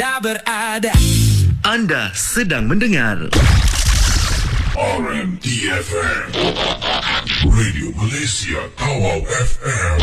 anda berada. Anda sedang mendengar RMDFM Radio Malaysia Tawau FM.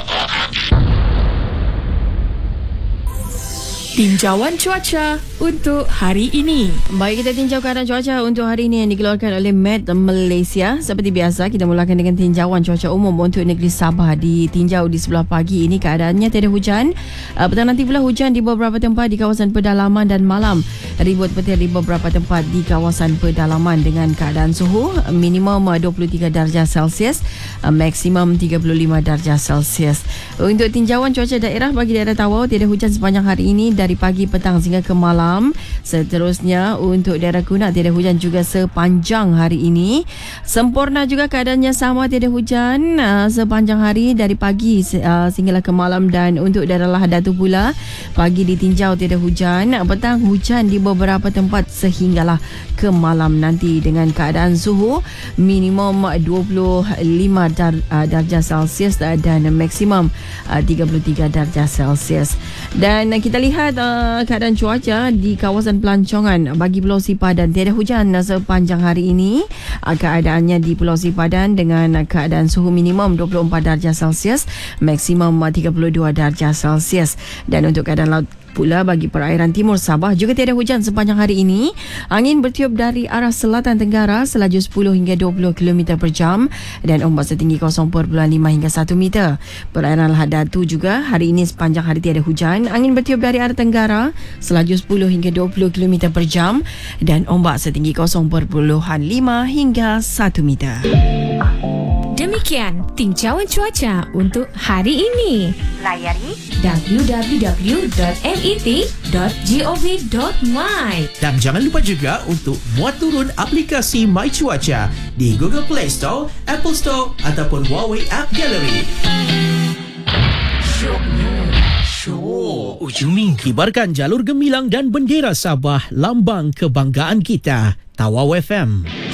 Tinjauan cuaca untuk hari ini. Baik, kita tinjau keadaan cuaca untuk hari ini yang dikeluarkan oleh Met Malaysia. Seperti biasa, kita mulakan dengan tinjauan cuaca umum untuk negeri Sabah. Ditinjau di sebelah pagi ini keadaannya tiada hujan. Petang nanti pula hujan di beberapa tempat di kawasan pedalaman dan malam ribut petir di beberapa tempat di kawasan pedalaman dengan keadaan suhu minimum 23 darjah Celsius, maksimum 35 darjah Celsius. Untuk tinjauan cuaca daerah bagi daerah Tawau, tiada hujan sepanjang hari ini dari pagi, petang hingga ke malam. Seterusnya untuk daerah Kunak, tiada hujan juga sepanjang hari ini. Sempurna juga keadaannya sama, tiada hujan sepanjang hari dari pagi sehinggalah ke malam. Dan untuk daerah Lahad Datu pula, pagi ditinjau tiada hujan, petang hujan di beberapa tempat sehinggalah ke malam nanti dengan keadaan suhu minimum 25 darjah Celsius dan maksimum 33 darjah Celsius. Dan kita lihat keadaan cuaca di kawasan pelancongan bagi Pulau Sipadan, tiada hujan sepanjang hari ini. Keadaannya di Pulau Sipadan dengan keadaan suhu minimum 24 darjah Celsius, maksimum 32 darjah Celsius. Dan untuk keadaan laut pula bagi perairan timur Sabah juga tiada hujan sepanjang hari ini. Angin bertiup dari arah selatan tenggara selaju 10 hingga 20 km per jam dan ombak setinggi 0.5 hingga 1 meter. Perairan Lahad Datu juga hari ini sepanjang hari tiada hujan. Angin bertiup dari arah tenggara selaju 10 hingga 20 km per jam dan ombak setinggi 0.5 hingga 1 meter. Demikian tinjauan cuaca untuk hari ini. Layari www.met.gov.my. Dan jangan lupa juga untuk muat turun aplikasi My Cuaca di Google Play Store, Apple Store ataupun Huawei App Gallery. Ujung minggu. Kibarkan jalur gemilang dan bendera Sabah, lambang kebanggaan kita. Tawau FM.